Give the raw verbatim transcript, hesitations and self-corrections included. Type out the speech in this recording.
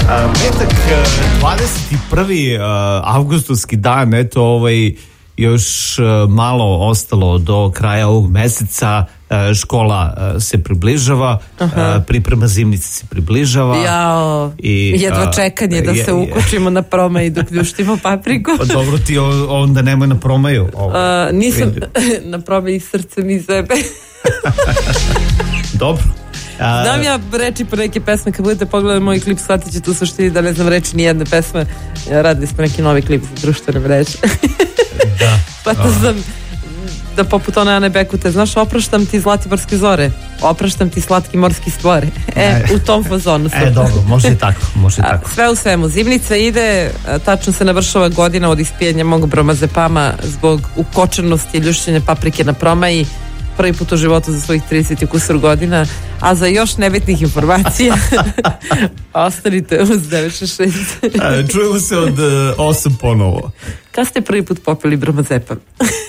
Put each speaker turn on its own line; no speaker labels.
Petak, dvadeset prvi avgustovski dan, eto, ovaj, još malo ostalo do kraja ovog meseca, škola se približava, Aha. priprema zimnice se približava.
Jao, i, jedva čekanje da je, se ukočimo na promaju dok ljuštimo papriku.
Pa dobro, ti onda nemoj na promaju.
Ovo, nisam na promaju srcem i sebe.
Dobro.
A... Znam ja reči po neke pesme, kad budete pogledali moj klip, shvatit ćete u suštini da ne znam reči ni jedne pesme. Ja radili smo neki novi klip za društvene mreže.
Da.
Pa to sam, da poput one Ane Bekute, znaš, opraštam ti zlatiborske zore, opraštam ti slatki morski stvore. E, e u tom fazonu sam.
E, dobro, može i tako, može i tako.
Sve u svemu, zimnica ide, tačno se navršava godina od ispijenja mog bromazepama zbog ukočenosti i ljušćenja paprike na promaji. Prvi put u životu za svojih trideset i kusur godina, a za još nebitnih informacija ostanite uz devet šest šest.
Čujemo se od osam ponovo.
Kad ste prvi put popili bromazepam?